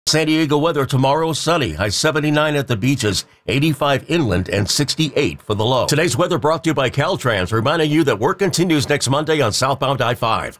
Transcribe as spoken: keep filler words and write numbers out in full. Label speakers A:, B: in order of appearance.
A: San Diego weather tomorrow, sunny, high seventy-nine at the beaches, eighty-five inland, and sixty-eight for the low. Today's weather brought to you by Caltrans, reminding you that work continues next Monday on southbound I five.